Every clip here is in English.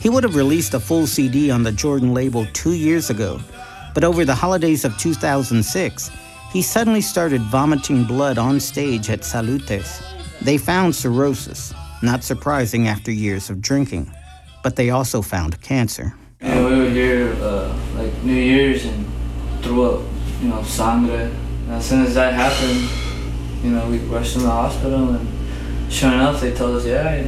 He would have released a full CD on the Jordan label 2 years ago, but over the holidays of 2006, he suddenly started vomiting blood on stage at Salutes. They found cirrhosis, not surprising after years of drinking, but they also found cancer. And we were here like New Year's and threw up, sangre. And as soon as that happened, we rushed him to the hospital, and sure enough, they told us,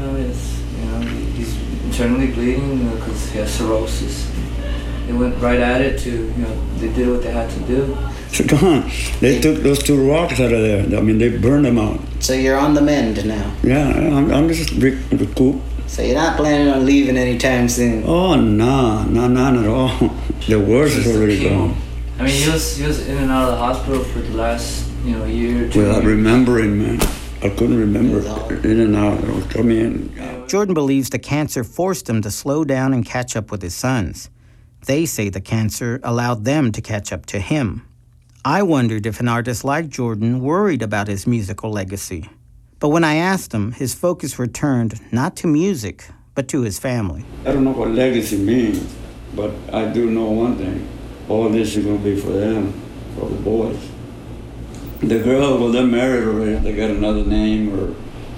he's internally bleeding because he has cirrhosis. They went right at it they did what they had to do. So Don, they took those 2 rocks out of there. I mean, they burned them out. So you're on the mend now? Yeah, I'm just recouped. So you're not planning on leaving anytime soon? Oh, no, not at all. The worst is already gone. I mean, he was in and out of the hospital for the last, year or 2 Without remembering, man. I couldn't remember. In and out. I was coming in. Jordan believes the cancer forced him to slow down and catch up with his sons. They say the cancer allowed them to catch up to him. I wondered if an artist like Jordan worried about his musical legacy. But when I asked him, his focus returned not to music, but to his family. I don't know what legacy means, but I do know one thing. All this is going to be for them, for the boys. The girl, well, they're married already. They got another name or,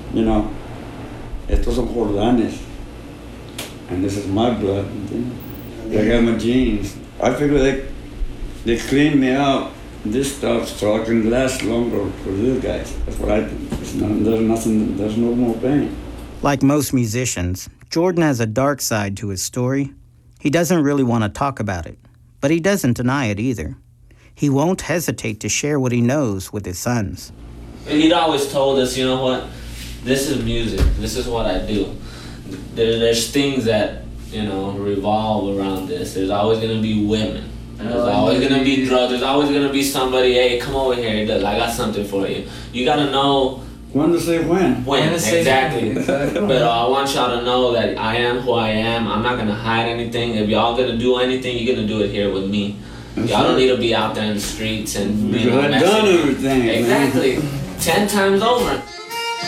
estos son Jordanes. And this is my blood. They got my genes. I figure they cleaned me out, this stuff, so I can last longer for these guys. That's what I think. There's no more pain. Like most musicians, Jordan has a dark side to his story. He doesn't really want to talk about it, but he doesn't deny it either. He won't hesitate to share what he knows with his sons. He'd always told us, this is music. This is what I do. There's things that, revolve around this. There's always going to be women. There's always going to be drugs. There's always going to be somebody, hey, come over here. Look, I got something for you. You got to know... When to say when. When, exactly. But I want y'all to know that I am who I am. I'm not going to hide anything. If y'all going to do anything, you're going to do it here with me. Y'all don't need to be out there in the streets and I've done everything. Exactly. Man. 10 times over.